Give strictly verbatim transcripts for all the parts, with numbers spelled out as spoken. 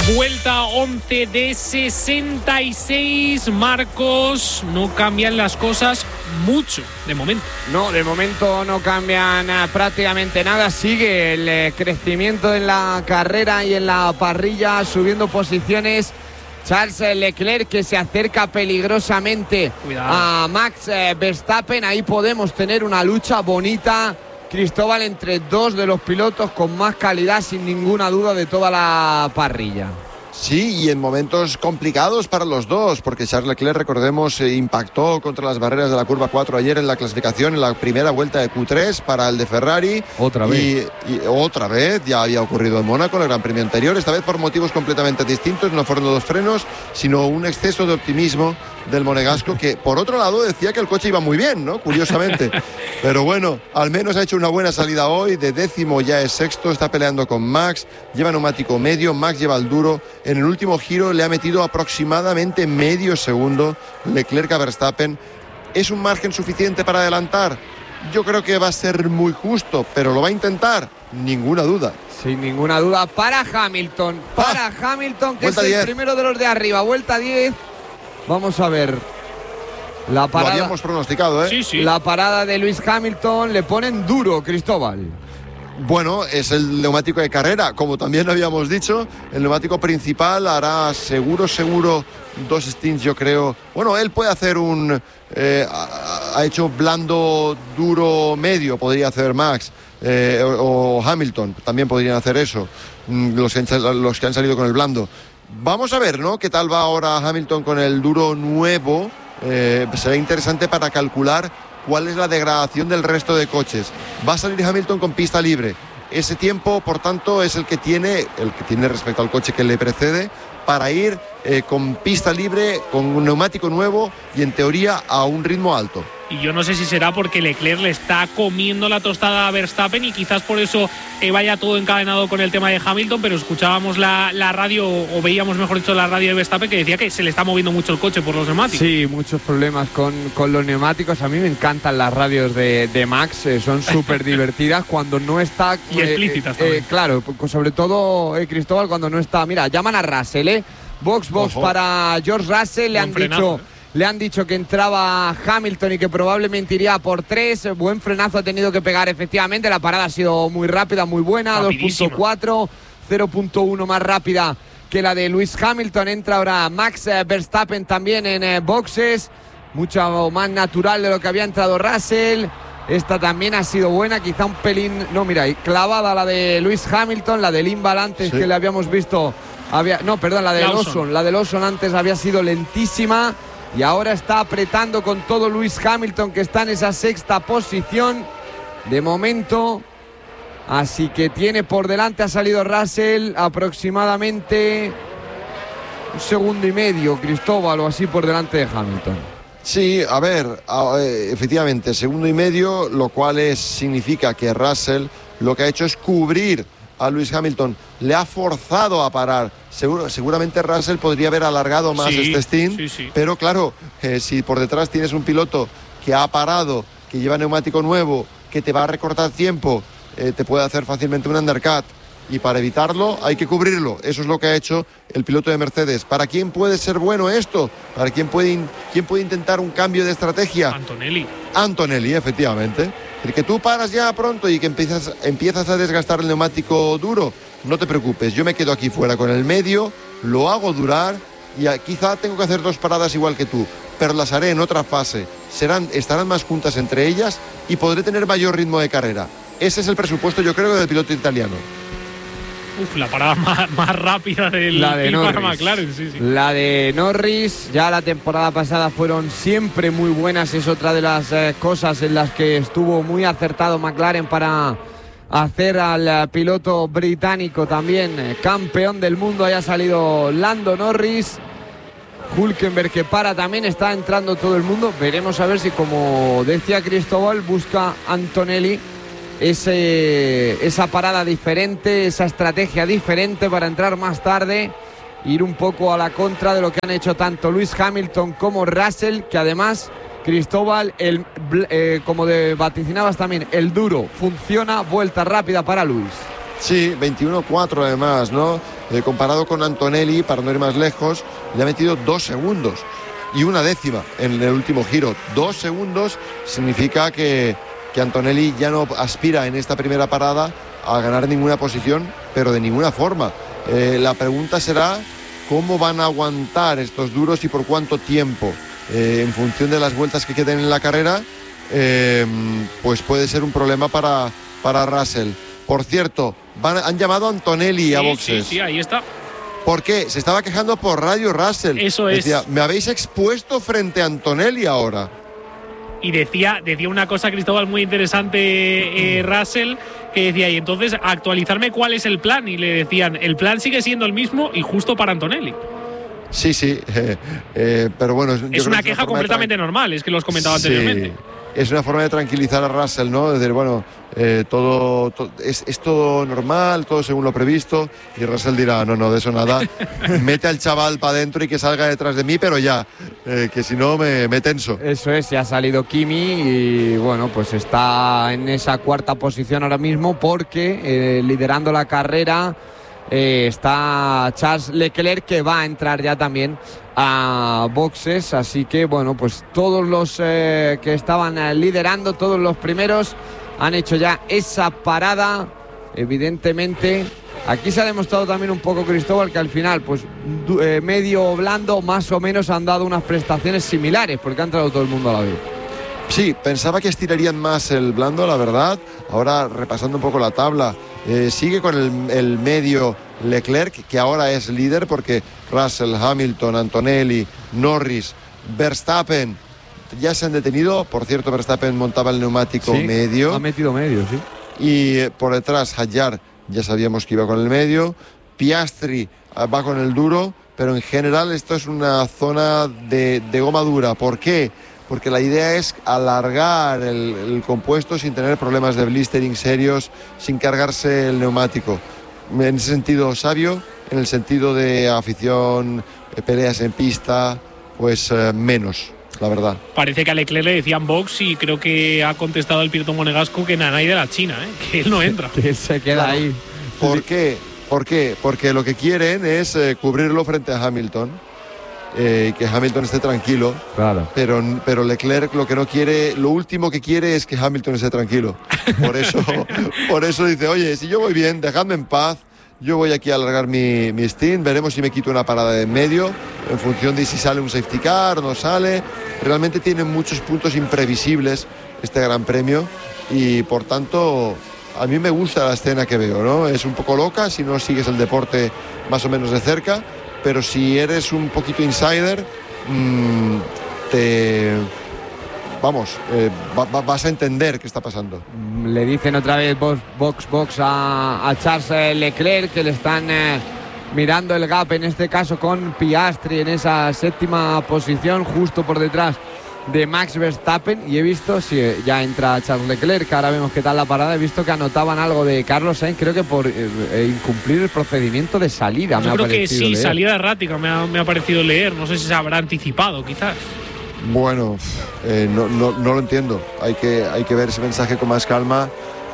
Vuelta once de sesenta y seis, Marcos. No cambian las cosas mucho, de momento. No, de momento no cambian eh, prácticamente nada. Sigue el eh, crecimiento en la carrera y en la parrilla, subiendo posiciones. Charles Leclerc, que se acerca peligrosamente Cuidado. a Max eh, Verstappen. Ahí podemos tener una lucha bonita, Cristóbal, entre dos de los pilotos con más calidad, sin ninguna duda, de toda la parrilla. Sí, y en momentos complicados para los dos, porque Charles Leclerc, recordemos, eh, impactó contra las barreras de la curva cuatro ayer en la clasificación, en la primera vuelta de Q tres para el de Ferrari. Otra vez. Y, y otra vez, ya había ocurrido en Mónaco, en el Gran Premio anterior, esta vez por motivos completamente distintos. No fueron los frenos, sino un exceso de optimismo del monegasco, que por otro lado decía que el coche iba muy bien, ¿no? Curiosamente. Pero bueno, al menos ha hecho una buena salida hoy. De décimo ya es sexto, está peleando con Max, lleva neumático medio, Max lleva el duro. En el último giro le ha metido aproximadamente medio segundo Leclerc a Verstappen. ¿Es un margen suficiente para adelantar? Yo creo que va a ser muy justo, pero lo va a intentar, ninguna duda. Sin ninguna duda para Hamilton, para ah, Hamilton, que es el diez. Primero de los de arriba, vuelta diez. Vamos a ver la parada. Lo habíamos pronosticado, ¿eh? Sí, sí. La parada de Lewis Hamilton, le ponen duro, Cristóbal. Bueno, es el neumático de carrera, como también habíamos dicho. El neumático principal hará seguro, seguro dos stints, yo creo. Bueno, él puede hacer un... Eh, ha hecho blando, duro, medio, podría hacer Max. Eh, o, o Hamilton, también podrían hacer eso, los que, han, los que han salido con el blando. Vamos a ver, ¿no?, qué tal va ahora Hamilton con el duro nuevo. Eh, será interesante para calcular cuál es la degradación del resto de coches. Va a salir Hamilton con pista libre. Ese tiempo, por tanto, es el que tiene, el que tiene respecto al coche que le precede, para ir eh, con pista libre, con un neumático nuevo y, en teoría, a un ritmo alto. Y yo no sé si será porque Leclerc le está comiendo la tostada a Verstappen y quizás por eso eh, vaya todo encadenado con el tema de Hamilton, pero escuchábamos la, la radio, o veíamos, mejor dicho, la radio de Verstappen, que decía que se le está moviendo mucho el coche por los neumáticos. Sí, muchos problemas con, con los neumáticos. A mí me encantan las radios de, de Max, eh, son súper divertidas cuando no está... Y eh, explícitas también. Eh, claro, sobre todo, eh, Cristóbal, cuando no está... Mira, llaman a Russell, ¿eh? Box, box Ojo. Para George Russell, le han dicho... Le han dicho que entraba Hamilton y que probablemente iría por tres. Buen frenazo ha tenido que pegar, efectivamente. La parada ha sido muy rápida, muy buena. dos punto cuatro, cero punto uno más rápida que la de Lewis Hamilton. Entra ahora Max Verstappen también en eh, boxes. Mucho más natural de lo que había entrado Russell. Esta también ha sido buena, quizá un pelín... No, mira, clavada la de Lewis Hamilton, la de Limbal antes, sí, que le habíamos visto... Había, no, perdón, la de Lawson. Lawson. La de Lawson antes había sido lentísima. Y ahora está apretando con todo Lewis Hamilton, que está en esa sexta posición de momento. Así que tiene por delante, ha salido Russell aproximadamente un segundo y medio, Cristóbal, o así por delante de Hamilton. Sí, a ver, efectivamente, segundo y medio, lo cual es, significa que Russell lo que ha hecho es cubrir a Lewis Hamilton, le ha forzado a parar. Seguro, seguramente Russell podría haber alargado más sí, este stint, sí, sí. pero claro, eh, si por detrás tienes un piloto que ha parado, que lleva neumático nuevo, que te va a recortar tiempo, eh, te puede hacer fácilmente un undercut, y para evitarlo hay que cubrirlo. Eso es lo que ha hecho el piloto de Mercedes. ¿Para quién puede ser bueno esto? ¿Para quién puede, quién puede intentar un cambio de estrategia? Antonelli. Antonelli, efectivamente. El que tú paras ya pronto y que empiezas, empiezas a desgastar el neumático duro, no te preocupes, yo me quedo aquí fuera con el medio, lo hago durar y quizá tengo que hacer dos paradas igual que tú, pero las haré en otra fase, serán, estarán más juntas entre ellas y podré tener mayor ritmo de carrera. Ese es el presupuesto, yo creo, del piloto italiano. Uf, la parada más, más rápida del la de Norris. McLaren, sí, sí. La de Norris, ya la temporada pasada fueron siempre muy buenas. Es otra de las eh, cosas en las que estuvo muy acertado McLaren para hacer al eh, piloto británico también eh, campeón del mundo. Haya salido Lando Norris. Hülkenberg, que para también, está entrando todo el mundo. Veremos a ver si, como decía Cristóbal, busca Antonelli Ese, esa parada diferente, esa estrategia diferente para entrar más tarde, ir un poco a la contra de lo que han hecho tanto Lewis Hamilton como Russell, que además, Cristóbal, el, eh, como de vaticinabas también, el duro funciona, vuelta rápida para Lewis. Sí, veintiuno cuatro además, ¿no? Eh, comparado con Antonelli, para no ir más lejos, le ha metido dos segundos y una décima en el último giro. Dos segundos significa que, que Antonelli ya no aspira en esta primera parada a ganar ninguna posición, pero de ninguna forma. Eh, la pregunta será cómo van a aguantar estos duros y por cuánto tiempo. Eh, en función de las vueltas que queden en la carrera, eh, pues puede ser un problema para, para Russell. Por cierto, van, han llamado a Antonelli sí, a boxes. Sí, sí, ahí está. ¿Por qué? Se estaba quejando por radio Russell. Eso es. Decía, me habéis expuesto frente a Antonelli ahora. Y decía, decía una cosa, Cristóbal, muy interesante, eh, Russell, que decía, y entonces actualizarme cuál es el plan. Y le decían, el plan sigue siendo el mismo y justo para Antonelli. Sí, sí, eh, eh, pero bueno... Es una queja completamente normal, es que lo has comentado sí, anteriormente. Es una forma de tranquilizar a Russell, ¿no? Es decir, bueno, eh, todo, todo es, es todo normal, todo según lo previsto, y Russell dirá, no, no, de eso nada, mete al chaval para adentro y que salga detrás de mí, pero ya, eh, que si no me, me tenso. Eso es, ya ha salido Kimi y bueno, pues está en esa cuarta posición ahora mismo porque eh, liderando la carrera eh, está Charles Leclerc, que va a entrar ya también a boxes, así que bueno, pues todos los eh, que estaban eh, liderando, todos los primeros han hecho ya esa parada. Evidentemente aquí se ha demostrado también un poco, Cristóbal, que al final pues eh, medio o blando más o menos han dado unas prestaciones similares porque ha entrado todo el mundo a la vez. Sí, pensaba que estirarían más el blando, la verdad. Ahora repasando un poco la tabla, eh, sigue con el, el medio Leclerc, que ahora es líder porque Russell, Hamilton, Antonelli, Norris, Verstappen ya se han detenido. Por cierto, Verstappen montaba el neumático sí, medio. Ha metido medio, sí. Y eh, por detrás Hadjar, ya sabíamos que iba con el medio. Piastri eh, va con el duro, pero en general esto es una zona de, de goma dura. ¿Por qué? Porque la idea es alargar el, el compuesto sin tener problemas de blistering serios, sin cargarse el neumático. En ese sentido sabio, en el sentido de afición, peleas en pista, pues eh, menos, la verdad. Parece que a Leclerc le decían box y creo que ha contestado el piloto monegasco que Nanay de la China, ¿eh? Que él no entra. Que él se queda claro. ahí. ¿Por qué? ¿Por qué? Porque lo que quieren es eh, cubrirlo frente a Hamilton. Eh, que Hamilton esté tranquilo, claro. pero, pero Leclerc lo que no quiere, lo último que quiere es que Hamilton esté tranquilo. Por eso, por eso dice, oye, si yo voy bien, dejadme en paz, yo voy aquí a alargar mi, mi stint, veremos si me quito una parada de en medio, en función de si sale un safety car o no sale. Realmente tiene muchos puntos imprevisibles este Gran Premio y por tanto a mí me gusta la escena que veo, ¿no? Es un poco loca si no sigues el deporte más o menos de cerca, pero si eres un poquito insider, mmm, te... Vamos, eh, va, va, vas a entender qué está pasando. Le dicen otra vez box, box, box a, a Charles Leclerc, que le están eh, mirando el gap, en este caso con Piastri en esa séptima posición, justo por detrás de Max Verstappen. Y he visto, si sí, ya entra Charles Leclerc, ahora vemos qué tal la parada. He visto que anotaban algo de Carlos Sainz, creo que por eh, incumplir el procedimiento de salida. Yo me creo ha que sí, leer. salida errática me ha, me ha parecido leer. No sé si se habrá anticipado, quizás. Bueno, eh, no, no, no lo entiendo. Hay que, hay que ver ese mensaje con más calma.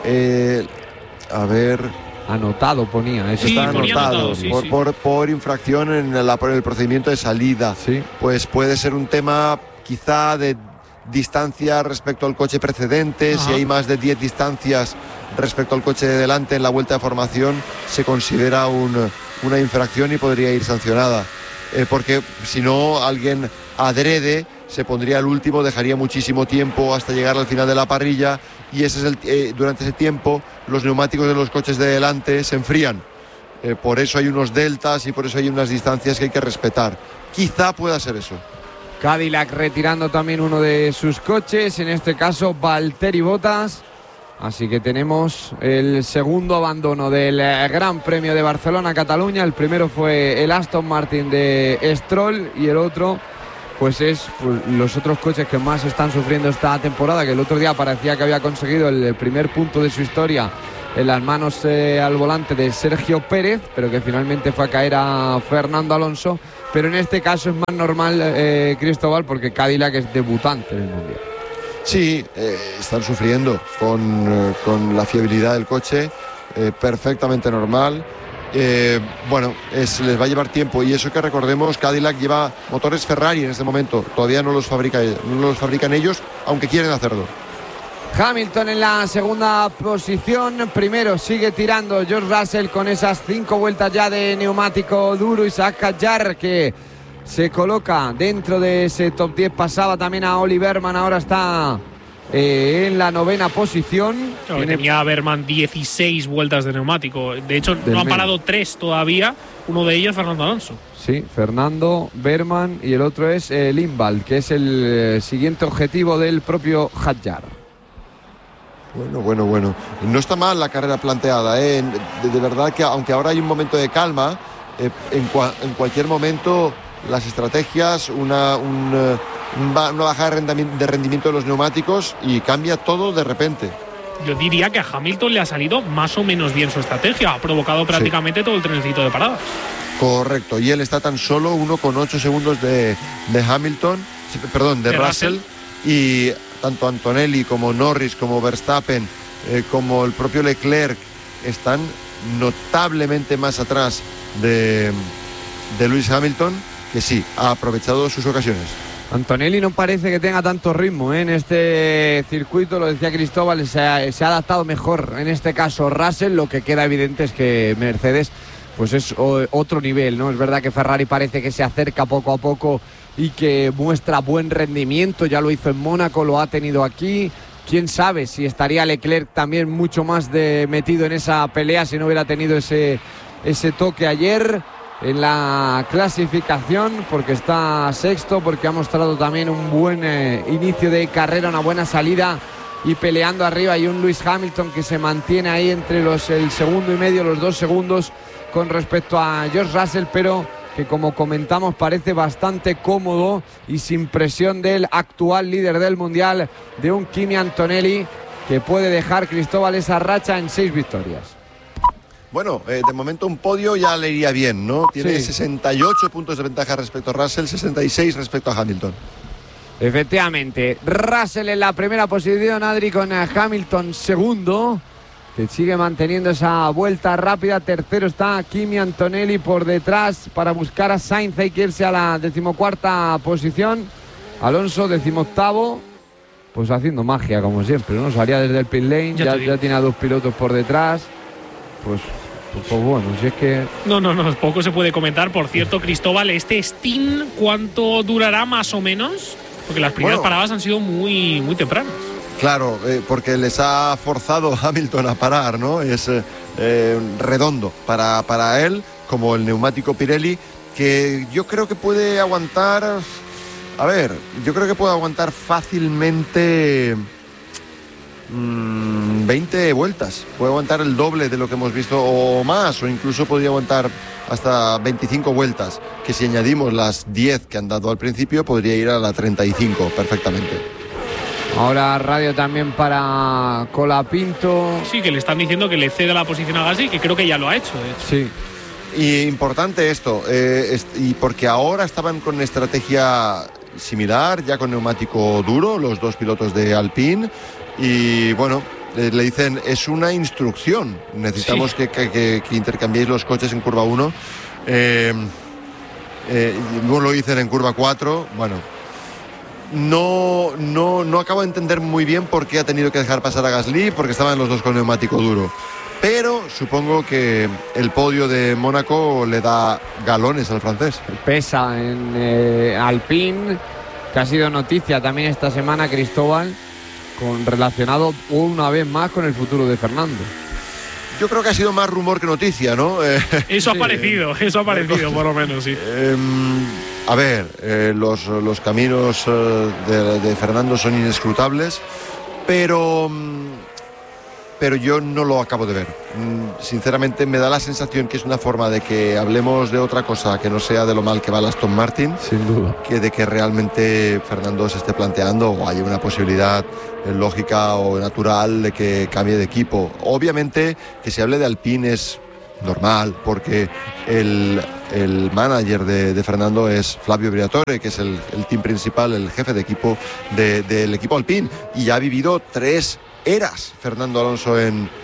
Eh, a ver... Anotado ponía. Eso sí, está ponía anotado, anotado sí, por, sí. Por, por infracción en, la, por el procedimiento de salida. Sí. Pues puede ser un tema quizá de distancia respecto al coche precedente. Ajá. Si hay más de diez distancias respecto al coche de delante en la vuelta de formación, se considera un, una infracción y podría ir sancionada. Eh, porque si no, alguien adrede se pondría el último, dejaría muchísimo tiempo hasta llegar al final de la parrilla y ese es el, eh, durante ese tiempo los neumáticos de los coches de delante se enfrían. Eh, por eso hay unos deltas y por eso hay unas distancias que hay que respetar. Quizá pueda ser eso. Cadillac retirando también uno de sus coches, en este caso Valtteri Bottas. Así que tenemos el segundo abandono del Gran Premio de Barcelona-Cataluña. El primero fue el Aston Martin de Stroll y el otro pues es pues, los otros coches que más están sufriendo esta temporada, que el otro día parecía que había conseguido el primer punto de su historia en las manos eh, al volante de Sergio Pérez, pero que finalmente fue a caer a Fernando Alonso. Pero en este caso es más normal, eh, Cristóbal, porque Cadillac es debutante en el Mundial. Sí, eh, están sufriendo con, eh, con la fiabilidad del coche eh, perfectamente normal. Eh, bueno, es, les va a llevar tiempo, y eso que recordemos, Cadillac lleva motores Ferrari en este momento, todavía no los fabrica, no los fabrican ellos, aunque quieren hacerlo. Hamilton en la segunda posición, primero sigue tirando George Russell con esas cinco vueltas ya de neumático duro. Isaac Hadjar, que se coloca dentro de ese top diez, pasaba también a Oli Berman, ahora está eh, en la novena posición. Claro, Tiene... Tenía a Berman dieciséis vueltas de neumático, de hecho no han parado tres todavía, uno de ellos Fernando Alonso. Sí, Fernando, Berman, y el otro es eh, Limbald, que es el eh, siguiente objetivo del propio Hadjar. Bueno, bueno, bueno. No está mal la carrera planteada, ¿eh? De, de verdad que aunque ahora hay un momento de calma, eh, en, cua, en cualquier momento las estrategias, una, un, un, una bajada de rendimiento de los neumáticos y cambia todo de repente. Yo diría que a Hamilton le ha salido más o menos bien su estrategia, ha provocado prácticamente sí. todo el trencito de paradas. Correcto, y él está tan solo uno coma ocho segundos de, de Hamilton, perdón, de, de Russell, Russell, y tanto Antonelli como Norris, como Verstappen, eh, como el propio Leclerc están notablemente más atrás de, de Lewis Hamilton, que sí, ha aprovechado sus ocasiones. Antonelli no parece que tenga tanto ritmo ¿eh? en este circuito, lo decía Cristóbal, se ha, se ha adaptado mejor en este caso Russell. Lo que queda evidente es que Mercedes pues es o, otro nivel, ¿no? Es verdad que Ferrari parece que se acerca poco a poco y que muestra buen rendimiento, ya lo hizo en Mónaco, lo ha tenido aquí. Quién sabe si estaría Leclerc también mucho más de metido en esa pelea si no hubiera tenido ese, ese toque ayer en la clasificación, porque está sexto, porque ha mostrado también un buen eh, inicio de carrera, una buena salida y peleando arriba. Y un Lewis Hamilton que se mantiene ahí entre los el segundo y medio, los dos segundos con respecto a George Russell, pero que, como comentamos, parece bastante cómodo y sin presión del actual líder del mundial, de un Kimi Antonelli, que puede dejar, Cristóbal, esa racha en seis victorias. Bueno, eh, de momento un podio ya le iría bien, ¿no? Tiene sí. sesenta y ocho puntos de ventaja respecto a Russell, sesenta y seis respecto a Hamilton. Efectivamente, Russell en la primera posición, Adri, con Hamilton segundo, que sigue manteniendo esa vuelta rápida. Tercero está Kimi Antonelli por detrás para buscar a Sainz, hay que irse a la decimocuarta posición. Alonso decimoctavo, pues haciendo magia como siempre, ¿no? Salía desde el pit lane, ya, ya, ya tiene a dos pilotos por detrás. Pues, pues, pues bueno, si es que... No, no, no, poco se puede comentar. Por cierto, Cristóbal, ¿este stint cuánto durará más o menos? Porque las primeras bueno, paradas han sido muy, muy tempranas. Claro, eh, porque les ha forzado Hamilton a parar, ¿no? Es eh, redondo para, para él, como el neumático Pirelli, que yo creo que puede aguantar... A ver, yo creo que puede aguantar fácilmente... veinte vueltas, puede aguantar el doble de lo que hemos visto o más, o incluso podría aguantar hasta veinticinco vueltas, que si añadimos las diez que han dado al principio podría ir a la treinta y cinco perfectamente. Ahora radio también para Colapinto. Sí, que le están diciendo que le ceda la posición a Gasly, que creo que ya lo ha hecho, de hecho. Sí. Y importante esto, eh, est- y porque ahora estaban con estrategia similar, ya con neumático duro, los dos pilotos de Alpine. Y bueno, eh, le dicen, es una instrucción, necesitamos sí. que, que, que, que intercambiéis los coches en curva uno. Eh, eh, luego lo dicen en curva cuatro. Bueno, no, no, no acabo de entender muy bien por qué ha tenido que dejar pasar a Gasly, porque estaban los dos con neumático duro. Pero supongo que el podio de Mónaco le da galones al francés. Pesa en eh, Alpine, que ha sido noticia también esta semana, Cristóbal, con relacionado una vez más con el futuro de Fernando. Yo creo que ha sido más rumor que noticia, ¿no? Eh, eso ha sí, parecido, eso ha parecido, por lo menos, sí. Eh, a ver, eh, los, los caminos eh, de, de Fernando son inescrutables, pero, pero yo no lo acabo de ver. Sinceramente me da la sensación que es una forma de que hablemos de otra cosa que no sea de lo mal que va el Aston Martin, sin duda, que de que realmente Fernando se esté planteando o haya una posibilidad lógica o natural de que cambie de equipo. Obviamente que se hable de Alpine es normal, porque el, el manager de, de Fernando es Flavio Briatore, que es el, el team principal, el jefe de equipo de, del equipo Alpine, y ya ha vivido tres eras Fernando Alonso en,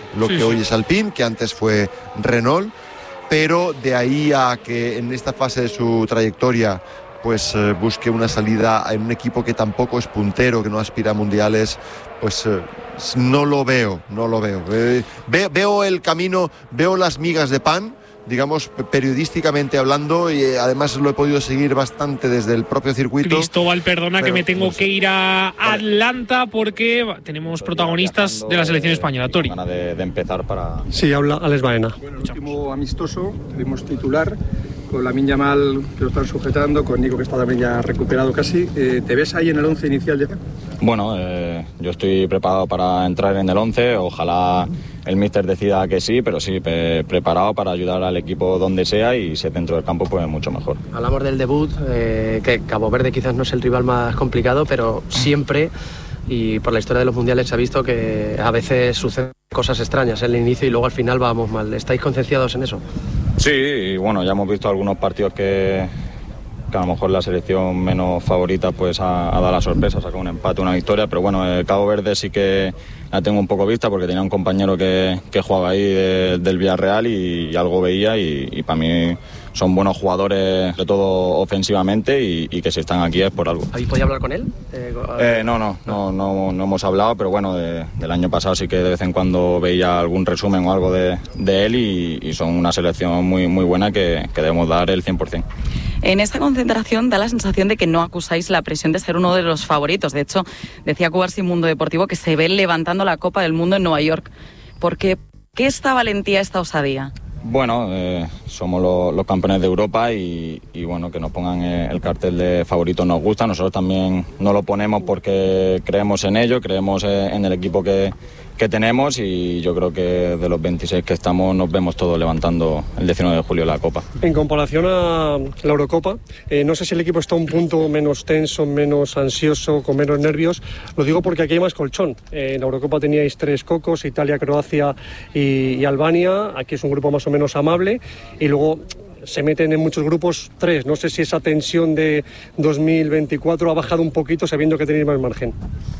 lo sí, que sí. hoy es Alpine, que antes fue Renault, pero de ahí a que en esta fase de su trayectoria pues eh, busque una salida en un equipo que tampoco es puntero, que no aspira a mundiales, pues eh, no lo veo, no lo veo. Eh, ve, veo el camino, veo las migas de pan, digamos, periodísticamente hablando, y eh, además lo he podido seguir bastante desde el propio circuito. Cristóbal, perdona pero, que me tengo no sé. que ir a Atlanta porque tenemos protagonistas de la selección española. Tori. De, de empezar para... Sí, habla Alex Baena. Bueno, el último amistoso, tuvimos titular, con Lamine Yamal que lo están sujetando, con Nico que está también ya recuperado casi. Eh, ¿Te ves ahí en el once inicial ya? Bueno, eh, yo estoy preparado para entrar en el once, ojalá el míster decida que sí, pero sí, pre preparado para ayudar al equipo donde sea y ser dentro del campo pues mucho mejor. Hablamos del debut, eh, que Cabo Verde quizás no es el rival más complicado, pero siempre, y por la historia de los mundiales se ha visto que a veces suceden cosas extrañas en el inicio y luego al final vamos mal. ¿Estáis concienciados en eso? Sí, y bueno, ya hemos visto algunos partidos que, que a lo mejor la selección menos favorita pues ha, ha dado la sorpresa, ha sacado un empate, una victoria, pero bueno, el Cabo Verde sí que la tengo un poco vista porque tenía un compañero que, que jugaba ahí de, del Villarreal y, y algo veía y, y para mí son buenos jugadores, sobre todo ofensivamente, y, y que si están aquí es por algo. ¿Habéis podido hablar con él? Eh, eh, no, no, no, no, no hemos hablado, pero bueno, de, del año pasado sí que de vez en cuando veía algún resumen o algo de, de él y, y son una selección muy, muy buena que, que debemos dar el cien por cien. En esta concentración da la sensación de que no acusáis la presión de ser uno de los favoritos. De hecho, decía Cubarsí Mundo Deportivo que se ve levantando la Copa del Mundo en Nueva York. ¿Por qué? ¿Qué esta valentía, esta osadía? Bueno, eh, somos lo, los campeones de Europa y, y bueno, que nos pongan el cartel de favoritos nos gusta. Nosotros también no lo ponemos porque creemos en ello, creemos en el equipo que, que tenemos y yo creo que de los veintiséis que estamos nos vemos todos levantando el diecinueve de julio la Copa. En comparación a la Eurocopa, eh, no sé si el equipo está un punto menos tenso, menos ansioso, con menos nervios. Lo digo porque aquí hay más colchón. Eh, en la Eurocopa teníais tres cocos, Italia, Croacia y, y Albania. Aquí es un grupo más o menos amable y luego se meten en muchos grupos tres. No sé si esa tensión de dos mil veinticuatro ha bajado un poquito sabiendo que tenéis más margen.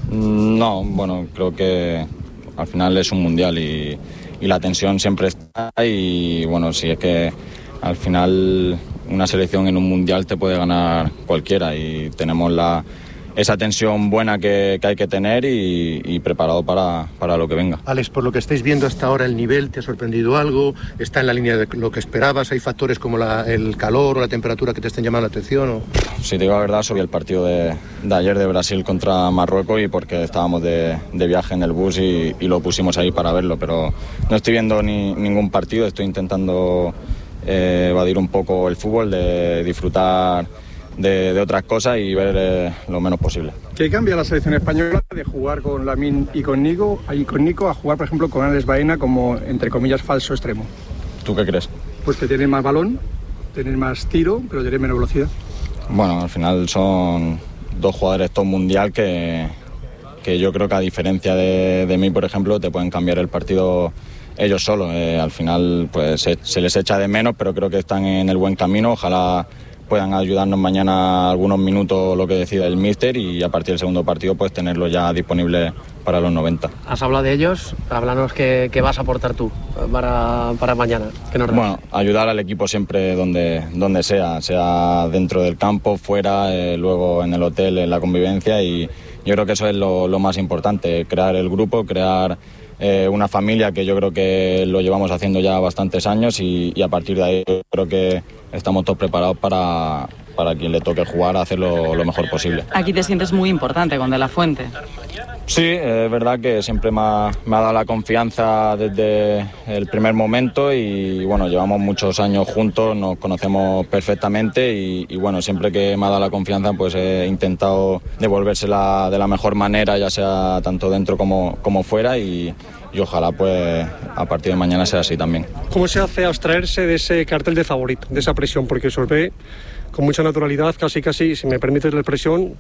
No, bueno, creo que al final es un mundial y, y la tensión siempre está y bueno, si es que al final una selección en un mundial te puede ganar cualquiera y tenemos la, esa tensión buena que, que hay que tener y, y preparado para, para lo que venga. Alex, por lo que estáis viendo hasta ahora, ¿el nivel te ha sorprendido algo? ¿Está en la línea de lo que esperabas? ¿Hay factores como la, el calor o la temperatura que te estén llamando la atención? ¿O? Si te digo la verdad, subí el partido de, de ayer de Brasil contra Marruecos y porque estábamos de, de viaje en el bus y, y lo pusimos ahí para verlo, pero no estoy viendo ni, ningún partido, estoy intentando eh, evadir un poco el fútbol, de disfrutar De, de otras cosas y ver eh, lo menos posible. ¿Qué cambia la selección española de jugar con Lamine y con Nico, y con Nico a jugar, por ejemplo, con Alex Baena como, entre comillas, falso extremo? ¿Tú qué crees? Pues que tiene más balón, tener más tiro, pero tiene menos velocidad. Bueno, al final son dos jugadores top mundial que, que yo creo que a diferencia de, de mí, por ejemplo, te pueden cambiar el partido ellos solos. Eh, al final pues se, se les echa de menos, pero creo que están en el buen camino. Ojalá puedan ayudarnos mañana algunos minutos lo que decida el míster y a partir del segundo partido pues tenerlo ya disponible para los noventa. Has hablado de ellos, háblanos qué, qué vas a aportar tú para, para mañana. ¿Qué nos bueno, ayudar al equipo siempre donde, donde sea, sea dentro del campo, fuera, eh, luego en el hotel, en la convivencia y yo creo que eso es lo, lo más importante, crear el grupo, crear Eh, una familia que yo creo que lo llevamos haciendo ya bastantes años y, y a partir de ahí yo creo que estamos todos preparados para, para quien le toque jugar a hacerlo lo mejor posible. Aquí te sientes muy importante con De La Fuente. Sí, es verdad que siempre me ha, me ha dado la confianza desde el primer momento y bueno, llevamos muchos años juntos, nos conocemos perfectamente y, y bueno, siempre que me ha dado la confianza pues he intentado devolvérsela de la mejor manera, ya sea tanto dentro como, como fuera y, y ojalá pues a partir de mañana sea así también. ¿Cómo se hace abstraerse de ese cartel de favorito, de esa presión? Porque se os ve con mucha naturalidad, casi casi, si me permites la expresión,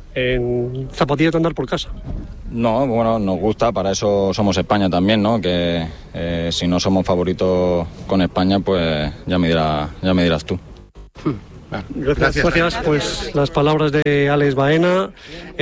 en zapatillas de andar por casa. No, bueno, nos gusta, para eso somos España también, ¿no? Que eh, si no somos favoritos con España, pues ya me dirás, ya me dirás tú. Gracias. Gracias. Pues las palabras de Alex Baena,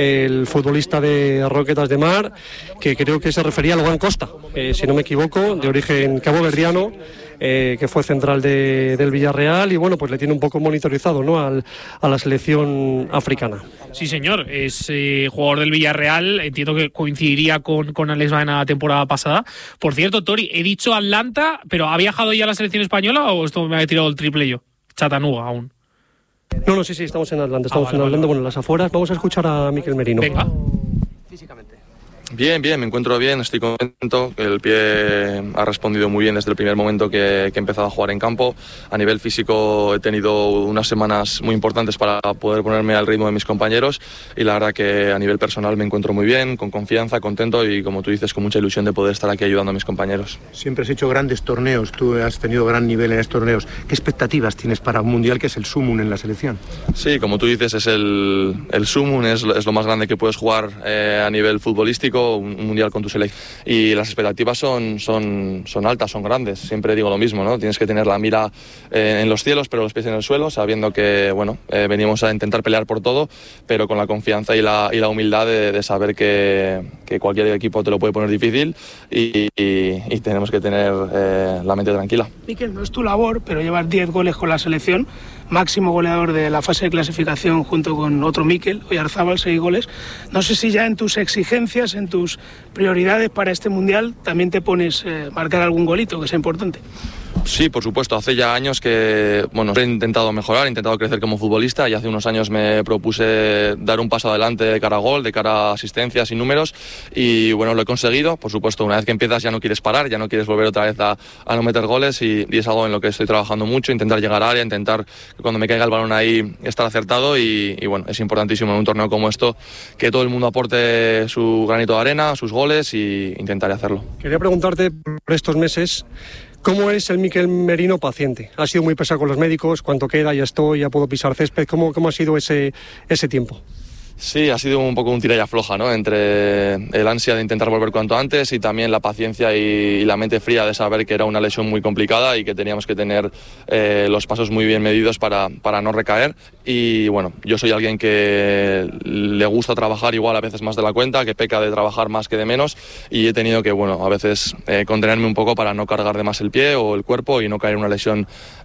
el futbolista de Roquetas de Mar, que creo que se refería a Logan Costa, eh, si no me equivoco, de origen caboverdiano. Eh, que fue central de, del Villarreal y bueno, pues le tiene un poco monitorizado, ¿no?, Al, a la selección africana. Sí, señor, es eh, jugador del Villarreal, entiendo que coincidiría con, con Alex Baena la temporada pasada. Por cierto, Tori, he dicho Atlanta, pero ¿ha viajado ya a la selección española o esto me ha tirado el triple yo? Chattanooga aún. No, no, sí, sí, estamos en Atlanta, estamos ah, vale, en Atlanta, vale. Bueno, en las afueras. Vamos a escuchar a Mikel Merino. Venga. Físicamente. Bien, bien, me encuentro bien, estoy contento. El pie ha respondido muy bien desde el primer momento que, que he empezado a jugar en campo. A nivel físico he tenido unas semanas muy importantes para poder ponerme al ritmo de mis compañeros y la verdad que a nivel personal me encuentro muy bien, con confianza, contento y como tú dices, con mucha ilusión de poder estar aquí ayudando a mis compañeros. Siempre has hecho grandes torneos, tú has tenido gran nivel en estos torneos. ¿Qué expectativas tienes para un mundial que es el sumum en la selección? Sí, como tú dices, es el, el sumum, es, es lo más grande que puedes jugar eh, a nivel futbolístico, un, un mundial con tu selección y las expectativas son, son, son altas, son grandes. Siempre digo lo mismo, ¿no? Tienes que tener la mira eh, en los cielos pero los pies en el suelo, sabiendo que bueno, eh, venimos a intentar pelear por todo, pero con la confianza y la, y la humildad de, de saber que, que cualquier equipo te lo puede poner difícil y, y, y tenemos que tener eh, la mente tranquila. Mikel, no es tu labor, pero llevar diez goles con la selección, máximo goleador de la fase de clasificación junto con otro Mikel, Oyarzábal, seis goles. No sé si ya en tus exigencias, en tus prioridades para este mundial, también te pones eh, marcar algún golito, que sea importante. Sí, por supuesto. Hace ya años que bueno, he intentado mejorar, he intentado crecer como futbolista y hace unos años me propuse dar un paso adelante de cara a gol, de cara a asistencias y números y bueno, lo he conseguido. Por supuesto, una vez que empiezas ya no quieres parar, ya no quieres volver otra vez a, a no meter goles y, y es algo en lo que estoy trabajando mucho, intentar llegar a área, intentar que cuando me caiga el balón ahí estar acertado y, y bueno, es importantísimo en un torneo como esto que todo el mundo aporte su granito de arena, sus goles y intentaré hacerlo. Quería preguntarte por estos meses, ¿cómo es el Mikel Merino paciente? ¿Ha sido muy pesado con los médicos? ¿Cuánto queda? ¿Ya estoy? ¿Ya puedo pisar césped? ¿Cómo, cómo ha sido ese, ese tiempo? Sí, ha sido un poco un tira y afloja, ¿no? Entre el ansia de intentar volver cuanto antes y también la paciencia y, y la mente fría de saber que era una lesión muy complicada y que teníamos que tener eh, los pasos muy bien medidos para, para no recaer. Y bueno, yo soy alguien que le gusta trabajar igual a veces más de la cuenta, que peca de trabajar más que de menos y he tenido que, bueno, a veces eh, contenerme un poco para no cargar de más el pie o el cuerpo y no caer en una lesión,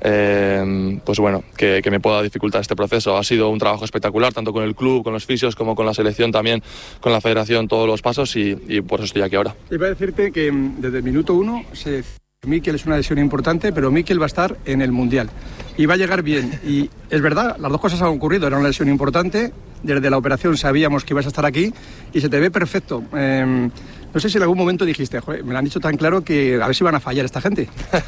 eh, pues bueno, que, que me pueda dificultar este proceso. Ha sido un trabajo espectacular, tanto con el club, con los fisios, como con la selección también, con la federación, todos los pasos y, y por eso estoy aquí ahora. Iba a decirte que desde el minuto uno se Mikel es una lesión importante, pero Mikel va a estar en el Mundial y va a llegar bien. Y es verdad, las dos cosas han ocurrido. Era una lesión importante, desde la operación sabíamos que ibas a estar aquí y se te ve perfecto. Eh, no sé si en algún momento dijiste, joder, me lo han dicho tan claro que a ver si van a fallar esta gente.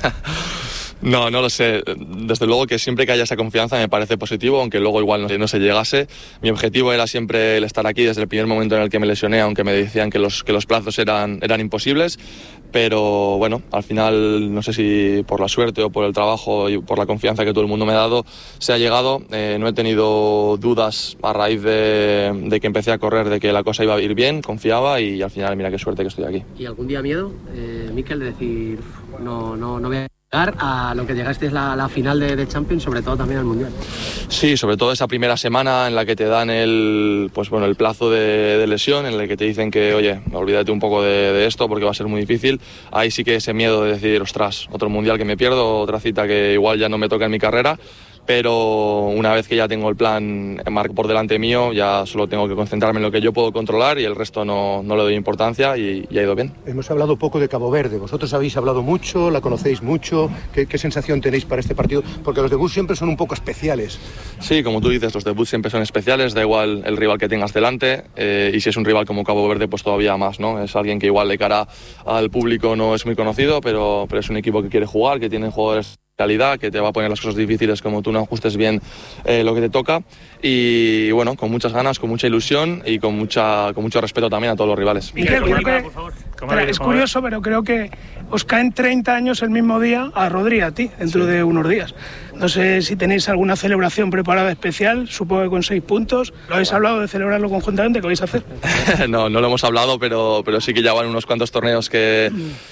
No, no lo sé. Desde luego que siempre que haya esa confianza me parece positivo, aunque luego igual no, no se llegase. Mi objetivo era siempre el estar aquí desde el primer momento en el que me lesioné, aunque me decían que los, que los plazos eran, eran imposibles. Pero bueno, al final no sé si por la suerte o por el trabajo y por la confianza que todo el mundo me ha dado se ha llegado. Eh, no he tenido dudas a raíz de, de que empecé a correr, de que la cosa iba a ir bien, confiaba y al final mira qué suerte que estoy aquí. ¿Y algún día miedo, eh, Mikel, de decir no, no, no voy a a lo que llegaste es la, la final de, de Champions, sobre todo también al Mundial? Sí, sobre todo esa primera semana en la que te dan el, pues bueno, el plazo de, de lesión, en el que te dicen que, oye, olvídate un poco de, de esto porque va a ser muy difícil. Ahí sí que ese miedo de decir, ostras, otro Mundial que me pierdo, otra cita que igual ya no me toca en mi carrera. Pero una vez que ya tengo el plan por delante mío, ya solo tengo que concentrarme en lo que yo puedo controlar y el resto no, no le doy importancia y, y ha ido bien. Hemos hablado poco de Cabo Verde, vosotros habéis hablado mucho, la conocéis mucho, ¿qué, qué sensación tenéis para este partido? Porque los debuts siempre son un poco especiales. Sí, como tú dices, los debuts siempre son especiales, da igual el rival que tengas delante eh, y si es un rival como Cabo Verde pues todavía más, ¿no? Es alguien que igual de cara al público no es muy conocido, pero, pero es un equipo que quiere jugar, que tiene jugadores calidad, que te va a poner las cosas difíciles como tú no ajustes bien eh, lo que te toca y bueno, con muchas ganas, con mucha ilusión y con mucha con mucho respeto también a todos los rivales. Mikel, creo que, espera, es curioso, pero creo que os caen treinta años el mismo día a Rodri, a ti, dentro sí. de unos días. No sé si tenéis alguna celebración preparada especial, supongo que con seis puntos. ¿Lo habéis hablado de celebrarlo conjuntamente? ¿Qué vais a hacer? no, no lo hemos hablado, pero, pero sí que ya van unos cuantos torneos que...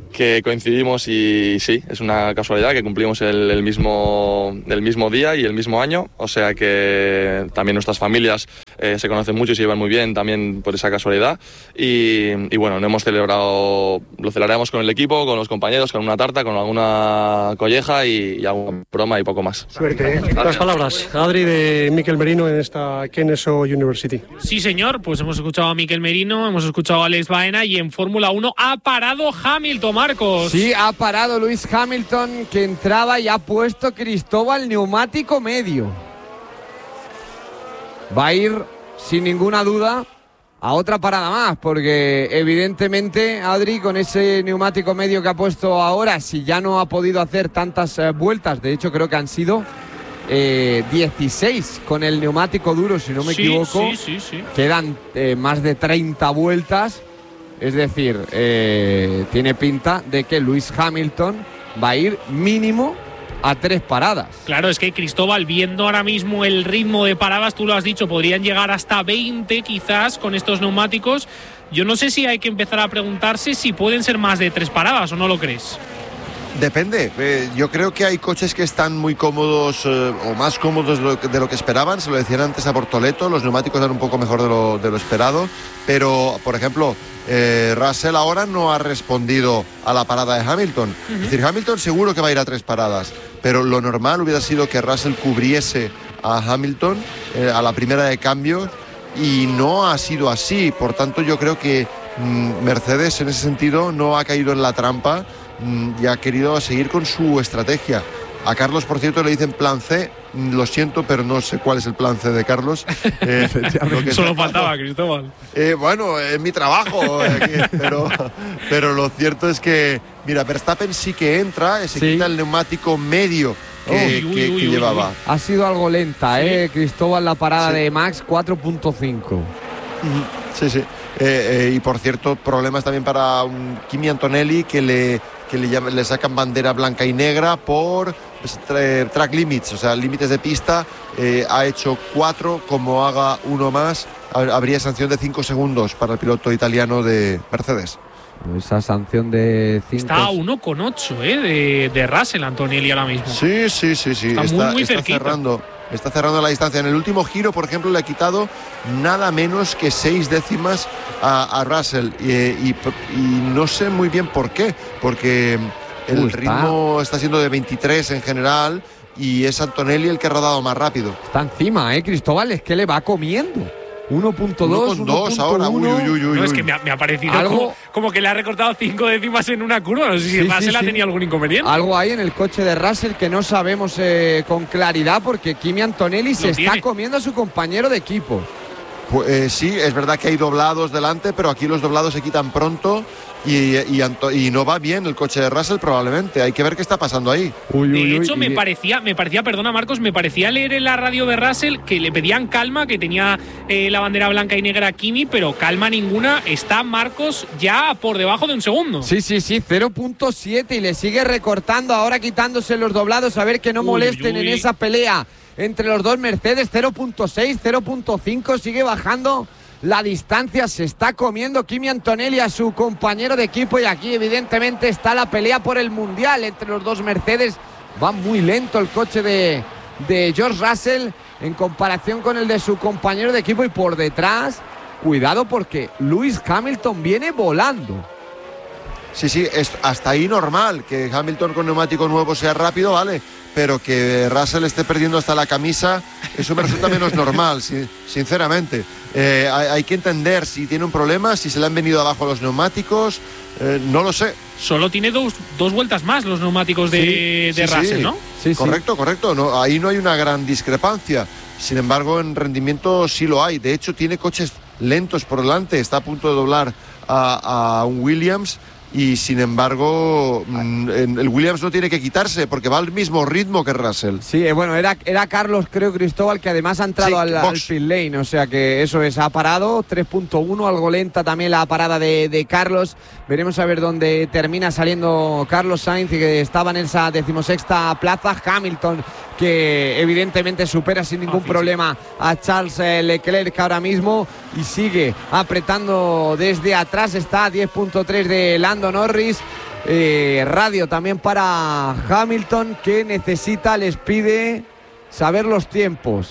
que coincidimos y sí, es una casualidad que cumplimos el, el, mismo, el mismo día y el mismo año, o sea que también nuestras familias eh, se conocen mucho y se llevan muy bien también por esa casualidad y, y bueno, no hemos celebrado, lo celebraremos con el equipo, con los compañeros, con una tarta, con alguna colleja y, y alguna broma y poco más. Suerte, ¿eh? Las palabras, Adri, de Mikel Merino en esta Kennesaw University. Sí, señor, pues hemos escuchado a Mikel Merino, hemos escuchado a Alex Baena y en Fórmula uno ha parado Hamilton, Marcos. Sí, ha parado Lewis Hamilton, que entraba y ha puesto Cristóbal neumático medio. Va a ir, sin ninguna duda, a otra parada más, porque evidentemente, Adri, con ese neumático medio que ha puesto ahora, si ya no ha podido hacer tantas eh, vueltas, de hecho creo que han sido eh, dieciséis con el neumático duro, si no me sí, equivoco, sí, sí, sí. quedan eh, más de treinta vueltas, es decir, eh, tiene pinta de que Lewis Hamilton va a ir mínimo a tres paradas. Claro, es que Cristóbal, viendo ahora mismo el ritmo de paradas, tú lo has dicho, podrían llegar hasta veinte quizás con estos neumáticos. Yo no sé si hay que empezar a preguntarse si pueden ser más de tres paradas o no lo crees. Depende, eh, yo creo que hay coches que están muy cómodos eh, o más cómodos de lo, que, de lo que esperaban, se lo decían antes a Bortoleto, los neumáticos dan un poco mejor de lo, de lo esperado, pero por ejemplo eh, Russell ahora no ha respondido a la parada de Hamilton, uh-huh. Es decir, Hamilton seguro que va a ir a tres paradas, pero lo normal hubiera sido que Russell cubriese a Hamilton eh, a la primera de cambio y no ha sido así, por tanto yo creo que mm, Mercedes en ese sentido no ha caído en la trampa y ha querido seguir con su estrategia. A Carlos, por cierto, le dicen plan C. Lo siento, pero no sé cuál es el plan C de Carlos. Eh, lo que Solo faltaba, Cristóbal. Eh, bueno, es mi trabajo, eh, aquí, pero, pero lo cierto es que, mira, Verstappen sí que entra, se sí. quita el neumático medio que, uy, uy, que, uy, que uy, llevaba. Uy. Ha sido algo lenta, ¿sí? eh, Cristóbal, la parada sí. de Max, cuatro punto cinco. Sí, sí. Eh, eh, y por cierto, problemas también para un Kimi Antonelli que le que le, llaman, le sacan bandera blanca y negra por pues, tra track limits, o sea, límites de pista. Eh, ha hecho cuatro, como haga uno más, habría sanción de cinco segundos para el piloto italiano de Mercedes. Esa sanción de cinco. Está a uno con ocho eh, de, de Russell Antonelli ahora mismo. Sí, sí, sí, sí. Está, está muy, muy está cerquita. cerrando. Está cerrando la distancia. En el último giro, por ejemplo, le ha quitado nada menos que seis décimas a, a Russell. Y, y, y no sé muy bien por qué. Porque el uh, está. ritmo está siendo de veintitrés en general y es Antonelli el que ha rodado más rápido. Está encima, ¿eh, Cristóbal? Es que le va comiendo. uno punto dos, uno punto dos ahora. Uy, uy, uy, uy, no, es que me ha, me ha parecido como, como que le ha recortado cinco décimas en una curva. No sé si sí, Russell sí, ha tenido sí. algún inconveniente. Algo hay en el coche de Russell que no sabemos eh, con claridad, porque Kimi Antonelli Lo se tiene. está comiendo a su compañero de equipo. Pues, eh, sí, es verdad que hay doblados delante, pero aquí los doblados se quitan pronto y, y, y no va bien el coche de Russell probablemente. Hay que ver qué está pasando ahí. Uy, de uy, hecho, uy, me uy. parecía, me parecía, perdona Marcos, me parecía leer en la radio de Russell que le pedían calma, que tenía eh, la bandera blanca y negra a Kimi, pero calma ninguna. Está Marcos ya por debajo de un segundo. Sí, sí, sí, cero punto siete y le sigue recortando, ahora quitándose los doblados, a ver que no uy, molesten uy. en esa pelea entre los dos Mercedes. Cero punto seis, cero punto cinco, sigue bajando la distancia, se está comiendo Kimi Antonelli a su compañero de equipo y aquí evidentemente está la pelea por el mundial entre los dos Mercedes. Va muy lento el coche de, de George Russell en comparación con el de su compañero de equipo y por detrás, cuidado porque Lewis Hamilton viene volando. Sí, sí, es hasta ahí normal que Hamilton con neumático nuevo sea rápido, vale, pero que Russell esté perdiendo hasta la camisa, eso me resulta menos normal, sinceramente. Eh, hay, hay que entender si tiene un problema, si se le han venido abajo los neumáticos, eh, no lo sé. Solo tiene dos, dos vueltas más los neumáticos de, sí, de sí, Russell, sí. ¿no? Sí, correcto, sí. correcto. No, ahí no hay una gran discrepancia. Sin embargo, en rendimiento sí lo hay. De hecho, tiene coches lentos por delante. Está a punto de doblar a, a un Williams. Y sin embargo, el Williams no tiene que quitarse porque va al mismo ritmo que Russell. Sí, bueno, era, era Carlos, creo, Cristóbal, que además ha entrado sí, al, al pit lane, o sea que eso es, ha parado, tres punto uno, algo lenta también la parada de, de Carlos. Veremos a ver dónde termina saliendo Carlos Sainz, que estaba en esa decimosexta plaza. Hamilton, que evidentemente supera sin ningún problema a Charles Leclerc ahora mismo y sigue apretando desde atrás. Está a diez punto tres de Lando Norris. Eh, radio también para Hamilton, que necesita, les pide saber los tiempos.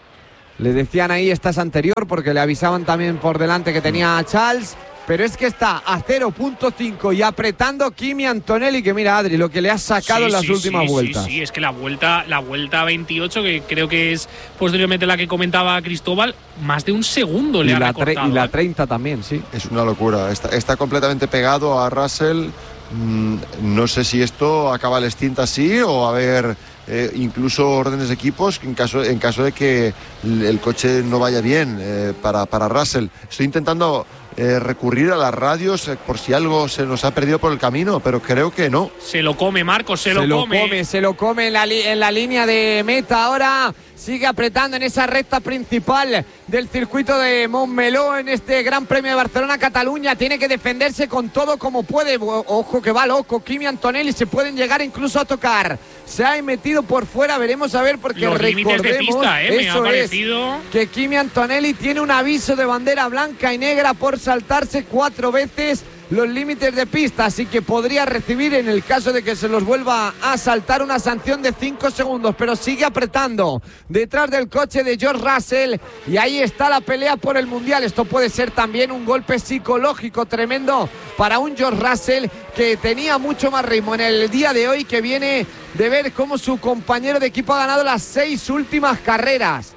Le decían ahí, esta es anterior porque le avisaban también por delante que tenía a Charles, pero es que está a cero punto cinco y apretando Kimi Antonelli, que mira, Adri, lo que le ha sacado sí, en las sí, últimas sí, vueltas. Sí, sí, es que la vuelta, la vuelta veintiocho, que creo que es posteriormente la que comentaba Cristóbal, más de un segundo le y ha la recortado. Y la ¿eh? treinta también, sí. Es una locura, está, está completamente pegado a Russell. Mm, no sé si esto acaba el stint así o a ver eh, incluso órdenes de equipos en caso, en caso de que el coche no vaya bien eh, para, para Russell. Estoy intentando eh, recurrir a las radios eh, por si algo se nos ha perdido por el camino, pero creo que no. Se lo come, Marcos, se, se lo, lo come. come. Se lo come en la, li- en la línea de meta ahora. Sigue apretando en esa recta principal del circuito de Montmeló en este Gran Premio de Barcelona-Cataluña. Tiene que defenderse con todo como puede. Ojo que va loco. Kimi Antonelli, se pueden llegar incluso a tocar. Se ha metido por fuera, veremos a ver, porque los límites de pista, ¿eh? Me ha parecido que Kimi Antonelli tiene un aviso de bandera blanca y negra por saltarse cuatro veces los límites de pista, así que podría recibir, en el caso de que se los vuelva a saltar, una sanción de cinco segundos, pero sigue apretando detrás del coche de George Russell y ahí está la pelea por el Mundial. Esto puede ser también un golpe psicológico tremendo para un George Russell que tenía mucho más ritmo en el día de hoy, que viene de ver cómo su compañero de equipo ha ganado las seis últimas carreras.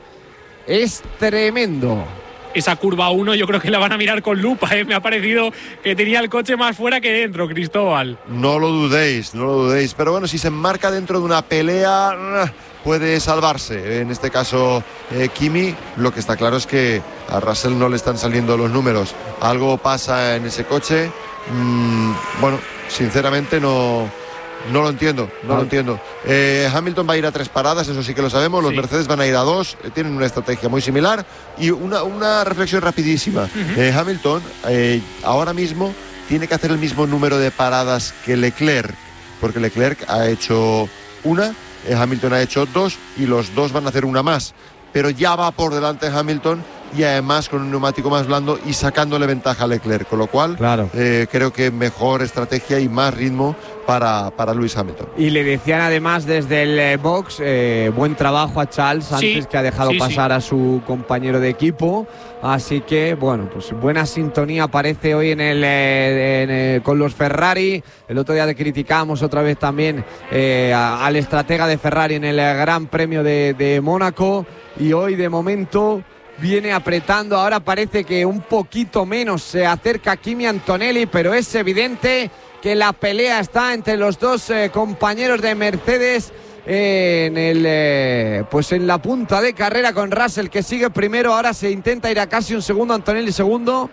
Es tremendo. Esa curva uno yo creo que la van a mirar con lupa, ¿eh? Me ha parecido que tenía el coche más fuera que dentro, Cristóbal. No lo dudéis, no lo dudéis. Pero bueno, si se enmarca dentro de una pelea, puede salvarse. En este caso, eh, Kimi, lo que está claro es que a Russell no le están saliendo los números. Algo pasa en ese coche. Mm, bueno, sinceramente no... No lo entiendo, no ah. lo entiendo. Eh, Hamilton va a ir a tres paradas, eso sí que lo sabemos. Los sí. Mercedes van a ir a dos, eh, tienen una estrategia muy similar. Y una, una reflexión rapidísima. Uh-huh. eh, Hamilton eh, ahora mismo tiene que hacer el mismo número de paradas que Leclerc, porque Leclerc ha hecho una, eh, Hamilton ha hecho dos y los dos van a hacer una más. Pero ya va por delante Hamilton y además con un neumático más blando y sacándole ventaja a Leclerc, con lo cual claro. eh, creo que mejor estrategia y más ritmo para, para Lewis Hamilton. Y le decían además desde el eh, box, eh, buen trabajo a Charles, sí, antes que ha dejado sí, pasar sí. a su compañero de equipo, así que bueno, pues buena sintonía parece hoy en el, eh, en, eh, con los Ferrari. El otro día le criticamos otra vez también eh, a, al estratega de Ferrari en el Gran Premio de, de Mónaco, y hoy de momento viene apretando. Ahora parece que un poquito menos se acerca Kimi Antonelli, pero es evidente que la pelea está entre los dos eh, compañeros de Mercedes eh, en el eh, pues en la punta de carrera, con Russell que sigue primero. Ahora se intenta ir a casi un segundo, Antonelli segundo.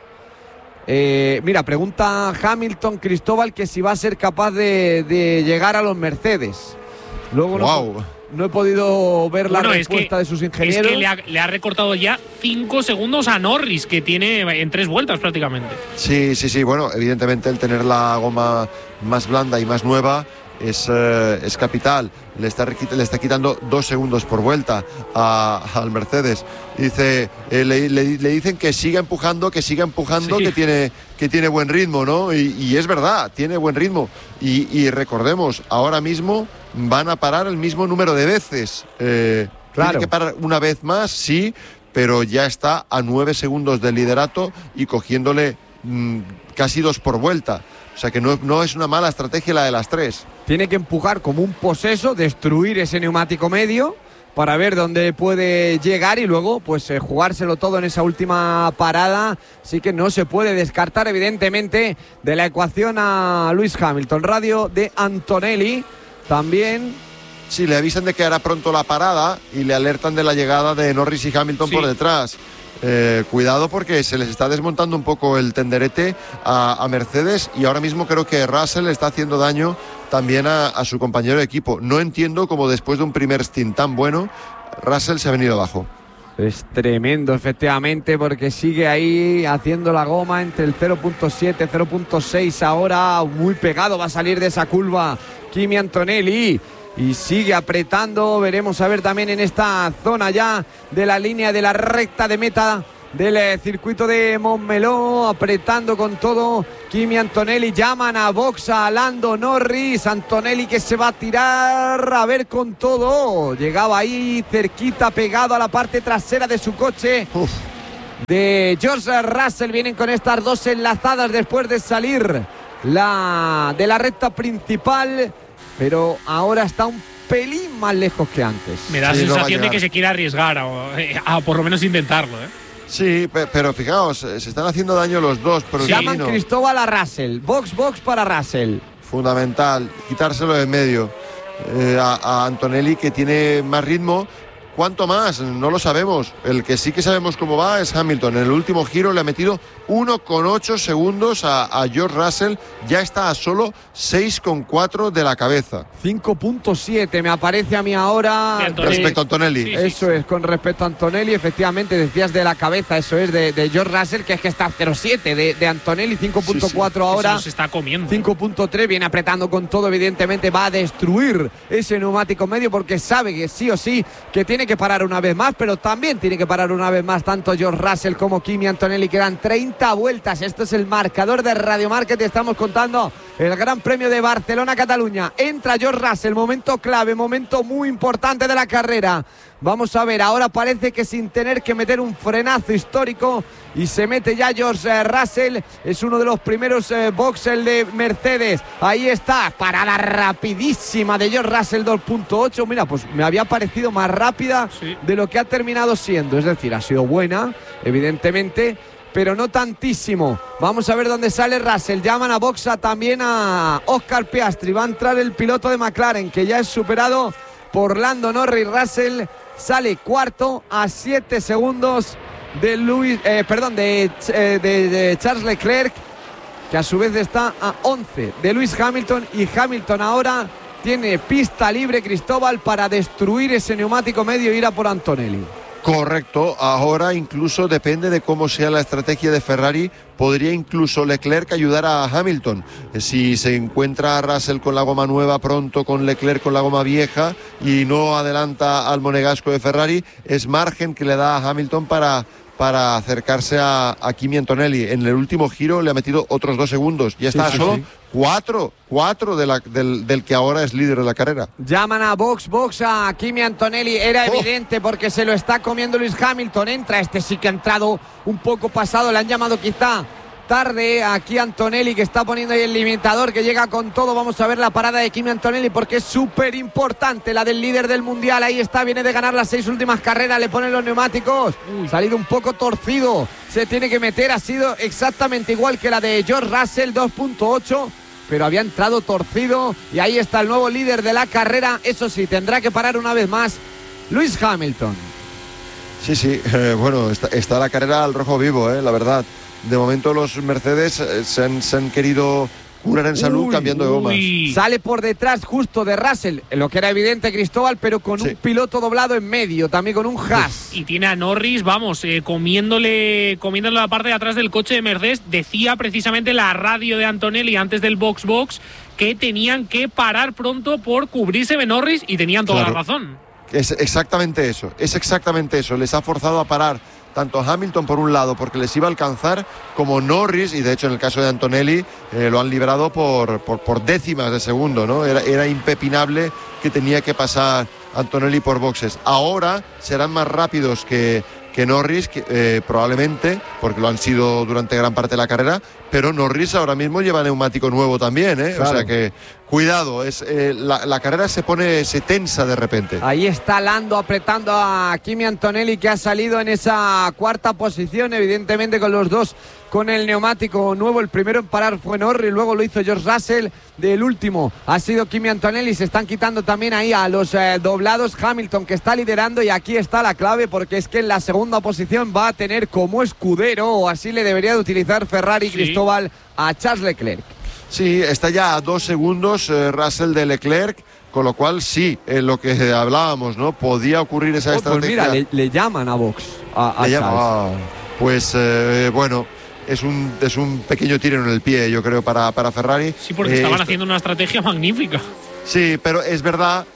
Eh, mira, pregunta Hamilton, Cristóbal, que si va a ser capaz de, de llegar a los Mercedes. Luego wow. no... No he podido ver bueno, la respuesta que, de sus ingenieros. Es que le ha, le ha recortado ya cinco segundos a Norris, que tiene en tres vueltas prácticamente. Sí, sí, sí. Bueno, evidentemente el tener la goma más blanda y más nueva es, eh, es capital. Le está, le está quitando dos segundos por vuelta a, al Mercedes. Dice, eh, le, le, le dicen que siga empujando, que siga empujando, sí. que, tiene, que tiene buen ritmo, ¿no? Y, y es verdad, tiene buen ritmo. Y, y recordemos, ahora mismo van a parar el mismo número de veces. Eh, claro. Tiene que parar una vez más, sí, pero ya está a nueve segundos del liderato y cogiéndole mmm, casi dos por vuelta. O sea que no, no es una mala estrategia la de las tres. Tiene que empujar como un poseso, destruir ese neumático medio para ver dónde puede llegar y luego pues eh, jugárselo todo en esa última parada. Así que no se puede descartar evidentemente de la ecuación a Lewis Hamilton. Radio de Antonelli también. Sí, le avisan de que hará pronto la parada y le alertan de la llegada de Norris y Hamilton sí. por detrás. Eh, cuidado porque se les está desmontando un poco el tenderete a, a Mercedes, y ahora mismo creo que Russell le está haciendo daño también a, a su compañero de equipo. No entiendo cómo después de un primer stint tan bueno Russell se ha venido abajo. Es tremendo efectivamente, porque sigue ahí haciendo la goma entre el cero punto siete, cero punto seis ahora, muy pegado va a salir de esa curva Kimi Antonelli. y sigue apretando. Veremos a ver también en esta zona ya de la línea de la recta de meta del eh, circuito de Montmeló, apretando con todo Kimi Antonelli. Llaman a box a Lando Norris. Antonelli que se va a tirar a ver con todo. Llegaba ahí cerquita, pegado a la parte trasera de su coche. Uf. De George Russell. Vienen con estas dos enlazadas después de salir la, de la recta principal, pero ahora está un pelín más lejos que antes. Me da la Sí, no va a sensación de llegar. que se quiere arriesgar a, a, a por lo menos intentarlo, ¿eh? Sí, pe- pero fijaos, se están haciendo daño los dos. Pero Se llaman Cristóbal a Russell. Box, box para Russell. Fundamental, quitárselo de en medio. Eh, a, a Antonelli, que tiene más ritmo. ¿Cuánto más? No lo sabemos. El que sí que sabemos cómo va es Hamilton. En el último giro le ha metido uno coma ocho segundos a, a George Russell. Ya está a solo seis coma cuatro de la cabeza. cinco punto siete me aparece a mí ahora. Respecto a Antonelli. Sí, sí, eso sí. Es, con respecto a Antonelli, efectivamente, decías de la cabeza, eso es, de, de George Russell, que es que está cero coma siete de, de Antonelli, cinco punto cuatro sí, sí. ahora. Eso se está comiendo. cinco punto tres, viene apretando con todo, evidentemente va a destruir ese neumático medio porque sabe que sí o sí que tiene que parar una vez más, pero también tiene que parar una vez más tanto George Russell como Kimi Antonelli. Quedan treinta vueltas. Esto es el marcador de Radio Market. Estamos contando el Gran Premio de Barcelona-Cataluña. Entra George Russell, momento clave, momento muy importante de la carrera. Vamos a ver, ahora parece que sin tener que meter un frenazo histórico, y se mete ya George Russell. Es uno de los primeros eh, boxes de Mercedes. Ahí está, parada rapidísima de George Russell, dos punto ocho. Mira, pues me había parecido más rápida sí. de lo que ha terminado siendo. Es decir, ha sido buena, evidentemente, pero no tantísimo. Vamos a ver dónde sale Russell. Llaman a boxa también a Oscar Piastri. Va a entrar el piloto de McLaren, que ya es superado por Lando Norris. Russell sale cuarto a siete segundos de Luis, eh, perdón, de, eh, de, de Charles Leclerc, que a su vez está a once de Lewis Hamilton, y Hamilton ahora tiene pista libre, Cristóbal, para destruir ese neumático medio e ir a por Antonelli. Correcto, ahora incluso depende de cómo sea la estrategia de Ferrari, podría incluso Leclerc ayudar a Hamilton. Si se encuentra a Russell con la goma nueva pronto, con Leclerc con la goma vieja y no adelanta al monegasco de Ferrari, es margen que le da a Hamilton para, para acercarse a, a Kimi Antonelli. En el último giro le ha metido otros dos segundos, ya está sí, sí, solo sí. cuatro, cuatro de la, del, del que ahora es líder de la carrera. Llaman a box, box a Kimi Antonelli, era oh. evidente porque se lo está comiendo Lewis Hamilton. Entra, este sí que ha entrado un poco pasado, le han llamado quizá tarde aquí Antonelli, que está poniendo ahí el limitador, que llega con todo. Vamos a ver la parada de Kimi Antonelli porque es súper importante, la del líder del mundial. Ahí está, viene de ganar las seis últimas carreras, le ponen los neumáticos, Uy. salido un poco torcido, se tiene que meter, ha sido exactamente igual que la de George Russell, dos punto ocho, pero había entrado torcido, y ahí está el nuevo líder de la carrera. Eso sí, tendrá que parar una vez más Lewis Hamilton. Sí, sí, eh, bueno, está, está la carrera al rojo vivo, eh, la verdad. De momento los Mercedes eh, se, han, se han querido curar en salud uy, cambiando de gomas. Uy. Sale por detrás justo de Russell, lo que era evidente, Cristóbal, pero con sí. un piloto doblado en medio, también con un Haas. Y tiene a Norris, vamos, eh, comiéndole, comiéndole la parte de atrás del coche de Mercedes. Decía precisamente la radio de Antonelli antes del box box que tenían que parar pronto por cubrirse de Norris, y tenían toda claro. la razón. Es exactamente eso, es exactamente eso. Les ha forzado a parar tanto a Hamilton por un lado porque les iba a alcanzar, como Norris, y de hecho en el caso de Antonelli eh, lo han librado por, por, por décimas de segundo, ¿no? Era, era impepinable que tenía que pasar Antonelli por boxes. Ahora serán más rápidos que, que Norris, que, eh, probablemente, porque lo han sido durante gran parte de la carrera, pero Norris ahora mismo lleva neumático nuevo también, ¿eh? Claro. O sea que cuidado, es, eh, la, la carrera se pone, se tensa de repente. Ahí está Lando apretando a Kimi Antonelli, que ha salido en esa cuarta posición, evidentemente con los dos con el neumático nuevo. El primero en parar fue Norris, luego lo hizo George Russell. Del último ha sido Kimi Antonelli. Se están quitando también ahí a los eh, doblados Hamilton, que está liderando, y aquí está la clave, porque es que en la segunda posición va a tener como escudero, o así le debería de utilizar Ferrari, sí. Cristóbal, a Charles Leclerc. Sí, está ya a dos segundos eh, Russell de Leclerc, con lo cual sí, en lo que hablábamos, ¿no? Podía ocurrir esa oh, estrategia. Pues mira, le, le llaman a Box. A, a le llama, ah, pues eh, bueno, es un, es un pequeño tiro en el pie, yo creo, para, para Ferrari. Sí, porque eh, estaban esto... haciendo una estrategia magnífica. Sí, pero es verdad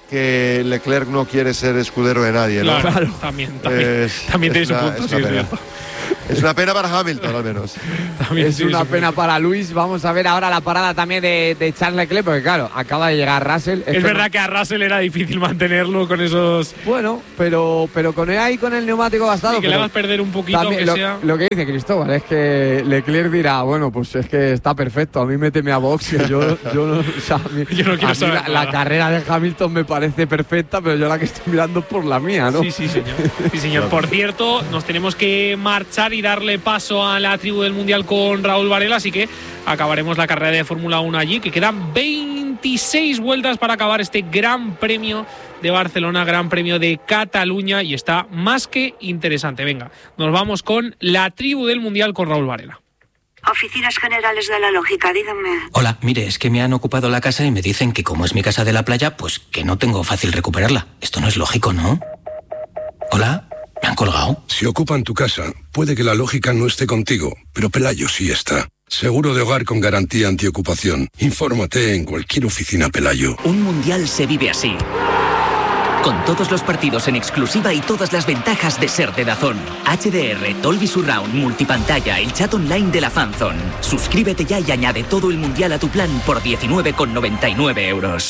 que Leclerc no quiere ser escudero de nadie, ¿no? Claro, claro. También, también, es, también tiene es su una, punto, es sí, una es pena. cierto. Es una pena para Hamilton, al menos. También es sí, una sí, pena sí. para Luis. Vamos a ver ahora la parada también de, de Charles Leclerc, porque claro, acaba de llegar Russell. Es, es verdad no... que a Russell era difícil mantenerlo con esos... Bueno, pero, pero con él ahí con el neumático gastado... Y que le hagas perder un poquito, aunque lo, sea... Lo que dice Cristóbal es que Leclerc dirá, bueno, pues es que está perfecto, a mí méteme a box, que yo, yo, no, o sea, a mí, yo no quiero a saber mí la, la carrera de Hamilton me parece perfecta, pero yo la que estoy mirando es por la mía, ¿no? Sí, sí, señor. Sí, señor. Por cierto, nos tenemos que marchar y darle paso a la tribu del Mundial con Raúl Varela, así que acabaremos la carrera de Fórmula uno allí, que quedan veintiséis vueltas para acabar este Gran Premio de Barcelona, Gran Premio de Cataluña, y está más que interesante. Venga, nos vamos con la tribu del Mundial con Raúl Varela. Oficinas Generales de la Lógica, díganme. Hola, mire, es que me han ocupado la casa y me dicen que como es mi casa de la playa, pues que no tengo fácil recuperarla. Esto no es lógico, ¿no? Hola, ¿me han colgado? Si ocupan tu casa, puede que la lógica no esté contigo, pero Pelayo sí está. Seguro de hogar con garantía antiocupación. Infórmate en cualquier oficina Pelayo. Un mundial se vive así. Con todos los partidos en exclusiva y todas las ventajas de ser de DAZN. H D R, Dolby Surround, multipantalla, el chat online de la Fanzone. Suscríbete ya y añade todo el mundial a tu plan por diecinueve con noventa y nueve euros.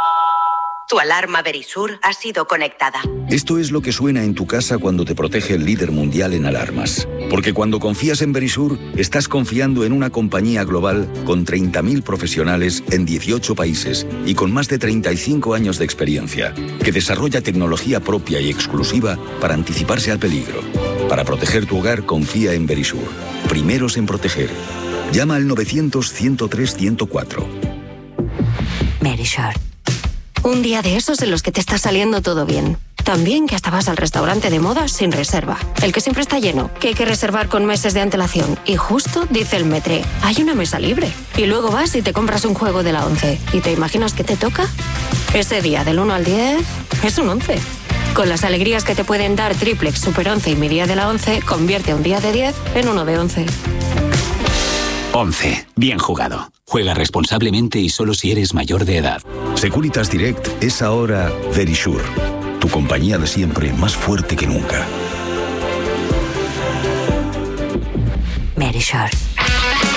Tu alarma Verisur ha sido conectada. Esto es lo que suena en tu casa cuando te protege el líder mundial en alarmas. Porque cuando confías en Verisur, estás confiando en una compañía global con treinta mil profesionales en dieciocho países y con más de treinta y cinco años de experiencia, que desarrolla tecnología propia y exclusiva para anticiparse al peligro. Para proteger tu hogar, confía en Verisur. Primeros en proteger. Llama al novecientos, ciento tres, ciento cuatro. Verisur. Un día de esos en los que te está saliendo todo bien. También que hasta vas al restaurante de moda sin reserva. El que siempre está lleno, que hay que reservar con meses de antelación. Y justo dice el metre, hay una mesa libre. Y luego vas y te compras un juego de la once. ¿Y te imaginas que te toca? Ese día del uno al diez es un once. Con las alegrías que te pueden dar Triplex, Super once y mi día de la once, convierte un día de diez en uno de once. once. Bien jugado. Juega responsablemente y solo si eres mayor de edad. Securitas Direct es ahora Verisur. Tu compañía de siempre, más fuerte que nunca. Verisur.